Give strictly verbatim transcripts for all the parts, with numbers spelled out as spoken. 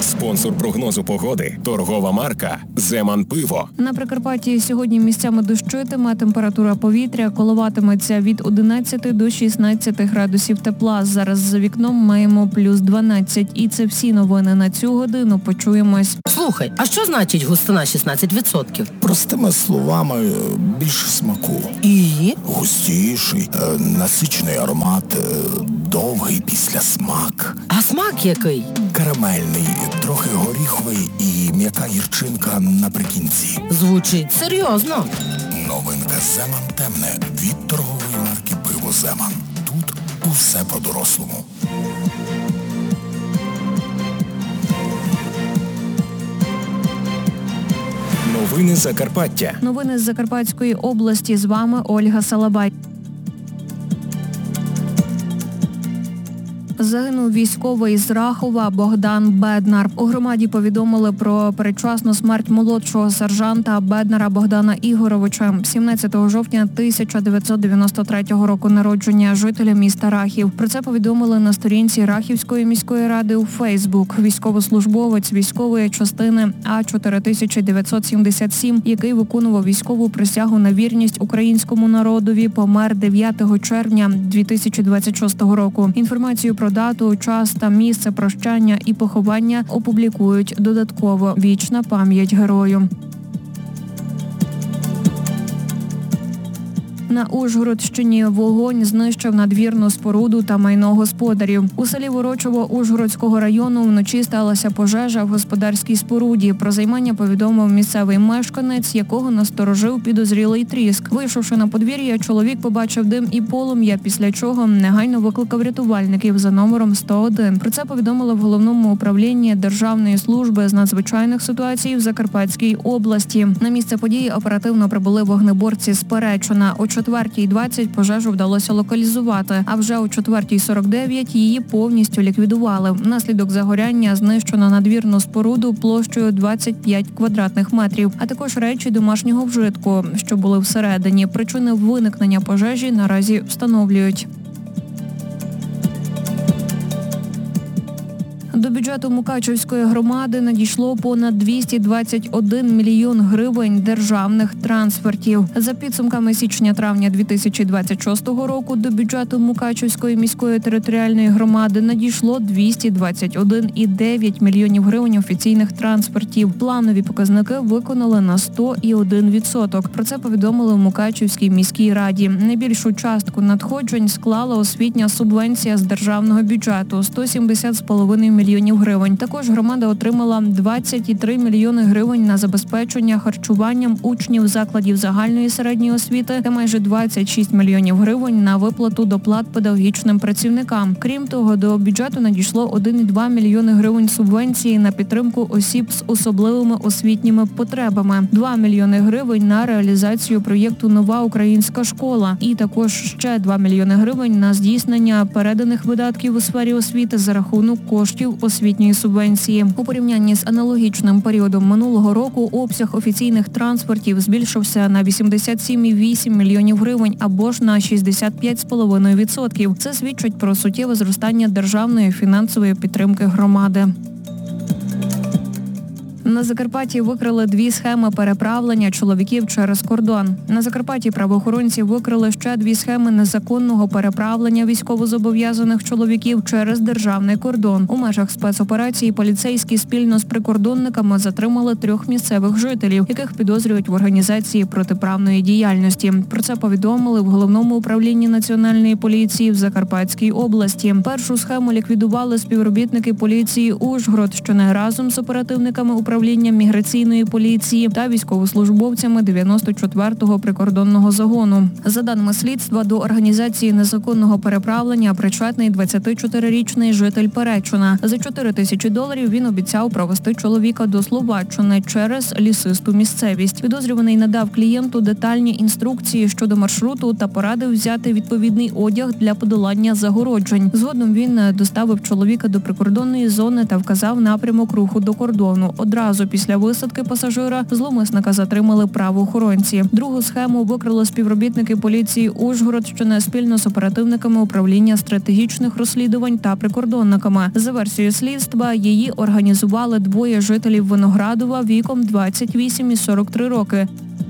Спонсор прогнозу погоди – торгова марка «Земан Пиво». На Прикарпатті сьогодні місцями дощитиме, температура повітря коливатиметься від одинадцяти до шістнадцяти градусів тепла. Зараз за вікном маємо плюс дванадцять. І це всі новини на цю годину. Почуємось. Слухай, а що значить густина шістнадцять відсотків? Простими словами, більше смаку. І? Густіший, насичений аромат, довгий післясмак. А смак який? Карамельний, трохи горіховий і м'яка гірчинка наприкінці. Звучить серйозно. Новинка «Земан темне» від торгової марки «Пиво Земан». Тут усе по-дорослому. Новини Закарпаття. Новини з Закарпатської області. З вами Ольга Салабай. Загинув військовий з Рахова Богдан Беднар. У громаді повідомили про передчасну смерть молодшого сержанта Беднара Богдана Ігоровича, сімнадцятого жовтня тисяча дев'ятсот дев'яносто третього року народження, жителя міста Рахів. Про це повідомили на сторінці Рахівської міської ради у Фейсбук. Військовослужбовець військової частини А чотири тисячі дев'ятсот сімдесят сім, який виконував військову присягу на вірність українському народові, помер дев'ятого червня дві тисячі двадцять шостого року. Інформацію про дату, час та місце прощання і поховання опублікують додатково. Вічна пам'ять герою. На Ужгородщині вогонь знищив надвірну споруду та майно господарів. У селі Ворочово Ужгородського району вночі сталася пожежа в господарській споруді. Про займання повідомив місцевий мешканець, якого насторожив підозрілий тріск. Вийшовши на подвір'я, чоловік побачив дим і полум'я, після чого негайно викликав рятувальників за номером сто один. Про це повідомили в Головному управлінні Державної служби з надзвичайних ситуацій в Закарпатській області. На місце події оперативно прибули вогнеборці з Перечина. О четвертій двадцять пожежу вдалося локалізувати, а вже о четвертій сорок дев'ять її повністю ліквідували. Внаслідок загоряння знищено надвірну споруду площею двадцять п'ять квадратних метрів, а також речі домашнього вжитку, що були всередині. Причини виникнення пожежі наразі встановлюють. До бюджету Мукачівської громади надійшло понад двісті двадцять один мільйон гривень державних трансфертів. За підсумками січня-травня дві тисячі двадцять шостого року до бюджету Мукачівської міської територіальної громади надійшло двісті двадцять один цілих дев'ять мільйонів гривень офіційних трансфертів. Планові показники виконали на сто один відсоток. Про це повідомили в Мукачівській міській раді. Найбільшу частку надходжень склала освітня субвенція з державного бюджету – сто сімдесят з половиною мільйонів гривень. Також громада отримала двадцять три мільйони гривень на забезпечення харчуванням учнів закладів загальної середньої освіти та майже двадцять шість мільйонів гривень на виплату доплат педагогічним працівникам. Крім того, до бюджету надійшло один цілих два мільйони гривень субвенції на підтримку осіб з особливими освітніми потребами, два мільйони гривень на реалізацію проєкту «Нова українська школа» і також ще два мільйони гривень на здійснення переданих видатків у сфері освіти за рахунок коштів освітньої субвенції. У порівнянні з аналогічним періодом минулого року обсяг офіційних трансфертів збільшився на вісімдесят сім цілих вісім мільйонів гривень або ж на шістдесят п'ять цілих п'ять десятих відсотка. Це свідчить про суттєве зростання державної фінансової підтримки громади. На Закарпатті викрили дві схеми переправлення чоловіків через кордон. На Закарпатті правоохоронці викрили ще дві схеми незаконного переправлення військовозобов'язаних чоловіків через державний кордон. У межах спецоперації поліцейські спільно з прикордонниками затримали трьох місцевих жителів, яких підозрюють в організації протиправної діяльності. Про це повідомили в Головному управлінні Національної поліції в Закарпатській області. Першу схему ліквідували співробітники поліції Ужгород, що не разом з оперативниками управління управління міграційної поліції та військовослужбовцями дев'яносто четвертого прикордонного загону. За даними слідства, до організації незаконного переправлення причетний двадцятичотирирічний житель Перечина. За чотири тисячі доларів він обіцяв провести чоловіка до Словаччини через лісисту місцевість. Підозрюваний надав клієнту детальні інструкції щодо маршруту та порадив взяти відповідний одяг для подолання загороджень. Згодом він доставив чоловіка до прикордонної зони та вказав напрямок руху до кордону. Одразу Одразу після висадки пасажира зловмисника затримали правоохоронці. Другу схему викрили співробітники поліції Ужгородщини спільно з оперативниками управління стратегічних розслідувань та прикордонниками. За версією слідства, її організували двоє жителів Виноградова віком двадцять вісім і сорок три роки.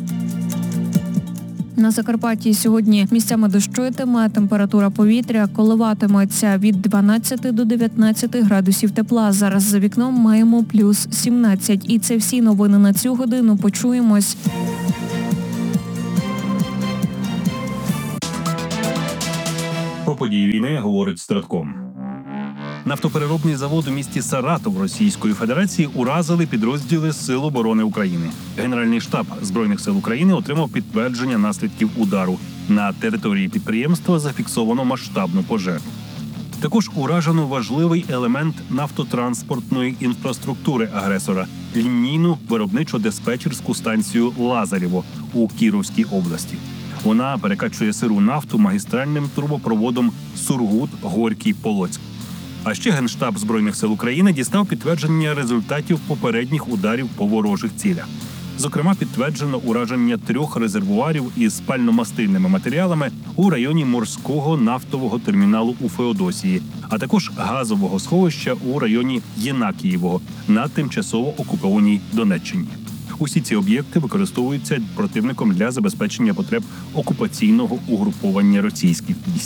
На Закарпатті сьогодні місцями дощитиме, температура повітря коливатиметься від дванадцяти до дев'ятнадцяти градусів тепла. Зараз за вікном маємо плюс сімнадцять. І це всі новини на цю годину. Почуємось. Про події війни говорить Стратком. Нафтопереробний завод у місті Саратов Російської Федерації уразили підрозділи Сил оборони України. Генеральний штаб Збройних сил України отримав підтвердження наслідків удару. На території підприємства зафіксовано масштабну пожежу. Також уражено важливий елемент нафтотранспортної інфраструктури агресора – лінійну виробничо-диспетчерську станцію «Лазарєво» у Кіровській області. Вона перекачує сиру нафту магістральним трубопроводом Сургут-Горький-Полоцьк. А ще Генштаб Збройних сил України дістав підтвердження результатів попередніх ударів по ворожих цілях. Зокрема, підтверджено ураження трьох резервуарів із спально-мастильними матеріалами у районі морського нафтового терміналу у Феодосії, а також газового сховища у районі Єнакієвого на тимчасово окупованій Донеччині. Усі ці об'єкти використовуються противником для забезпечення потреб окупаційного угруповання російських військ.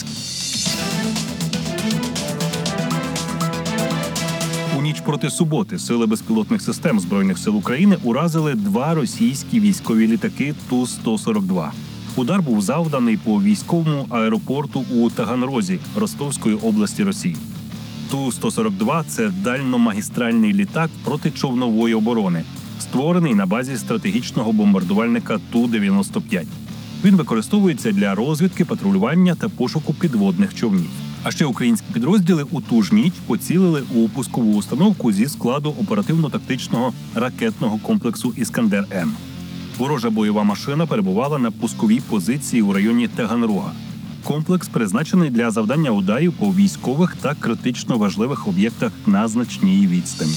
У ніч проти суботи сили безпілотних систем Збройних сил України уразили два російські військові літаки Ту сто сорок два. Удар був завданий по військовому аеропорту у Таганрозі Ростовської області Росії. Ту сто сорок два – це дальномагістральний літак протичовнової оборони, створений на базі стратегічного бомбардувальника Ту дев'яносто п'ять. Він використовується для розвідки, патрулювання та пошуку підводних човнів. А ще українські підрозділи у ту ж ніч поцілили у пускову установку зі складу оперативно-тактичного ракетного комплексу «Іскандер-М». Ворожа бойова машина перебувала на пусковій позиції у районі Таганрога. Комплекс призначений для завдання ударів по військових та критично важливих об'єктах на значній відстані.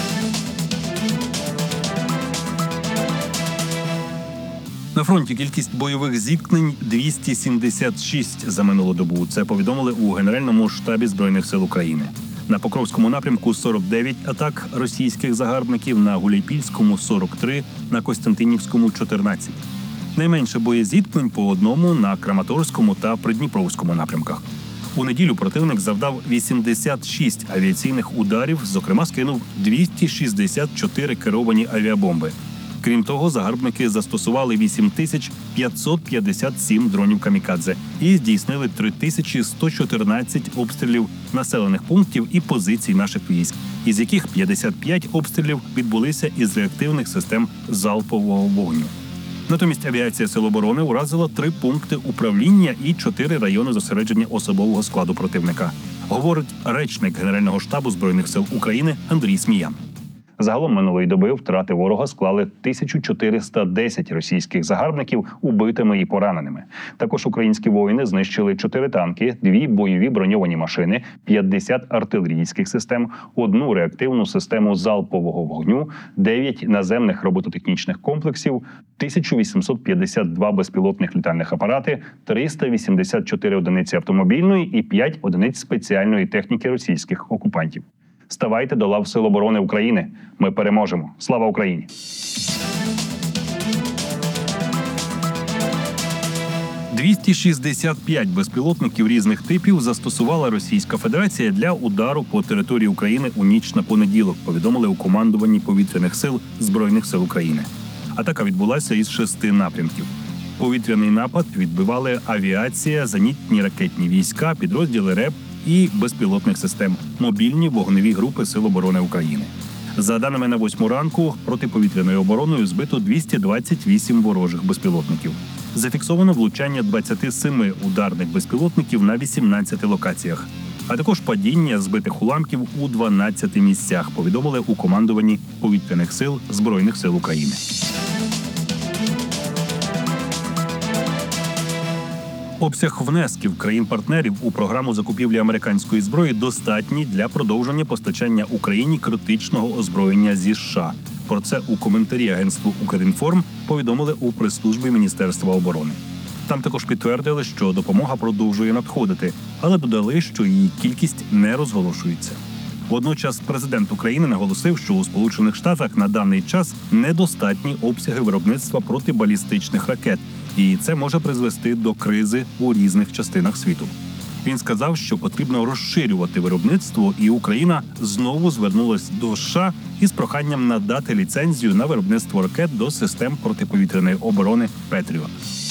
На фронті кількість бойових зіткнень двісті сімдесят шість за минулу добу. Це повідомили у Генеральному штабі Збройних сил України. На Покровському напрямку сорок дев'ять атак російських загарбників, на Гуляйпільському сорок три, на Костянтинівському чотирнадцять. Найменше боєзіткнень по одному на Краматорському та Придніпровському напрямках. У неділю противник завдав вісімдесят шість авіаційних ударів, зокрема скинув двісті шістдесят чотири керовані авіабомби. Крім того, загарбники застосували вісім тисяч п'ятсот п'ятдесят сім дронів камікадзе і здійснили три тисячі сто чотирнадцять обстрілів населених пунктів і позицій наших військ, із яких п'ятдесят п'ять обстрілів відбулися із реактивних систем залпового вогню. Натомість авіація Сил оборони уразила три пункти управління і чотири райони зосередження особового складу противника, говорить речник Генерального штабу Збройних сил України Андрій Сміян. Загалом минулої доби втрати ворога склали тисячу чотириста десять російських загарбників убитими і пораненими. Також українські воїни знищили чотири танки, дві бойові броньовані машини, п'ятдесят артилерійських систем, одну реактивну систему залпового вогню, дев'ять наземних робототехнічних комплексів, тисяча вісімсот п'ятдесят два безпілотних літальних апарати, триста вісімдесят чотири одиниці автомобільної і п'ять одиниць спеціальної техніки російських окупантів. Ставайте до лав Сил оборони України. Ми переможемо. Слава Україні! двісті шістдесят п'ять безпілотників різних типів застосувала Російська Федерація для удару по території України у ніч на понеділок, повідомили у командуванні повітряних сил Збройних сил України. Атака відбулася із шести напрямків. Повітряний напад відбивали авіація, зенітні ракетні війська, підрозділи РЕБ і безпілотних систем, мобільні вогневі групи Сил оборони України. За даними на восьму ранку, протиповітряною обороною збито двісті двадцять вісім ворожих безпілотників. Зафіксовано влучання двадцяти семи ударних безпілотників на вісімнадцяти локаціях, а також падіння збитих уламків у дванадцяти місцях, повідомили у командуванні повітряних сил Збройних сил України. Обсяг внесків країн-партнерів у програму закупівлі американської зброї достатній для продовження постачання Україні критичного озброєння зі США, Про це у коментарі агентству «Укрінформ» повідомили у прес-службі Міністерства оборони. Там також підтвердили, що допомога продовжує надходити, але додали, що її кількість не розголошується. Водночас президент України наголосив, що у Сполучених Штатах на даний час недостатні обсяги виробництва протибалістичних ракет, і це може призвести до кризи у різних частинах світу. Він сказав, що потрібно розширювати виробництво, і Україна знову звернулась до США із проханням надати ліцензію на виробництво ракет до систем протиповітряної оборони «Петріот».